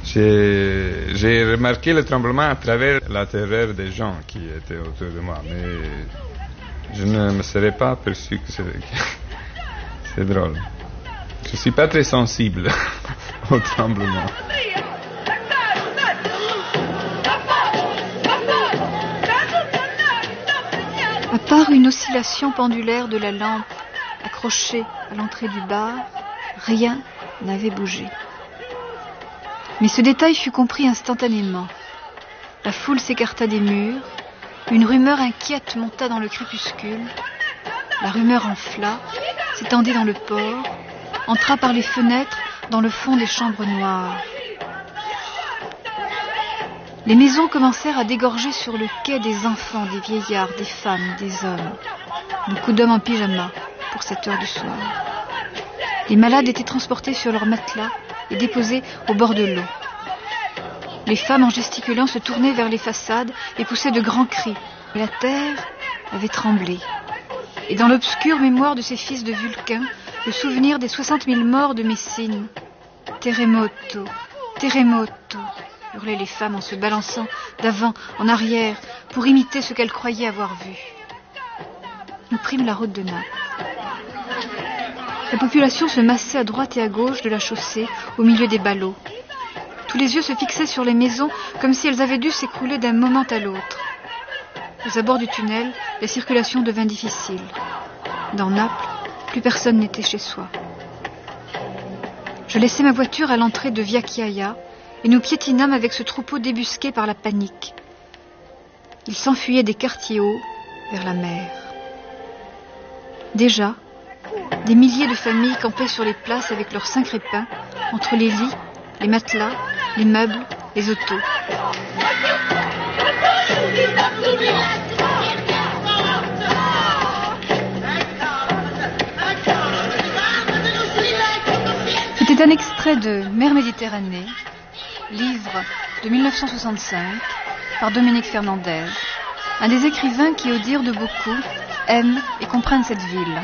J'ai remarqué le tremblement à travers la terreur des gens qui étaient autour de moi, mais je ne me serais pas aperçu que c'est drôle. Je ne suis pas très sensible au tremblement. À part une oscillation pendulaire de la lampe accrochée à l'entrée du bar, rien n'avait bougé. Mais ce détail fut compris instantanément. La foule s'écarta des murs, une rumeur inquiète monta dans le crépuscule, la rumeur enfla, s'étendit dans le port, entra par les fenêtres dans le fond des chambres noires. Les maisons commencèrent à dégorger sur le quai des enfants, des vieillards, des femmes, des hommes. Beaucoup d'hommes en pyjama pour cette heure du soir. Les malades étaient transportés sur leurs matelas et déposés au bord de l'eau. Les femmes, en gesticulant, se tournaient vers les façades et poussaient de grands cris. Mais la terre avait tremblé. Et dans l'obscure mémoire de ces fils de Vulcain, le souvenir des 60 000 morts de Messine. Terremoto, terremoto, hurlaient les femmes en se balançant d'avant en arrière pour imiter ce qu'elles croyaient avoir vu. Nous prîmes la route de Naples. La population se massait à droite et à gauche de la chaussée, au milieu des ballots. Tous les yeux se fixaient sur les maisons comme si elles avaient dû s'écrouler d'un moment à l'autre. Aux abords du tunnel, la circulation devint difficile. Dans Naples, plus personne n'était chez soi. Je laissai ma voiture à l'entrée de Via Chiaia et nous piétinâmes avec ce troupeau débusqué par la panique. Il s'enfuyait des quartiers hauts vers la mer. Déjà, des milliers de familles campaient sur les places avec leurs 5 crépins, entre les lits, les matelas, les meubles, les autos. C'était un extrait de Mer Méditerranée, livre de 1965, par Dominique Fernandez, un des écrivains qui, au dire de beaucoup, aiment et comprennent cette ville.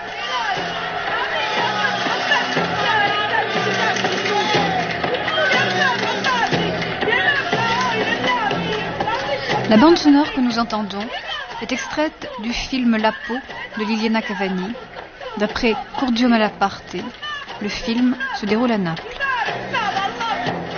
La bande sonore que nous entendons est extraite du film La peau de Liliana Cavani. D'après Curzio Malaparte, le film se déroule à Naples.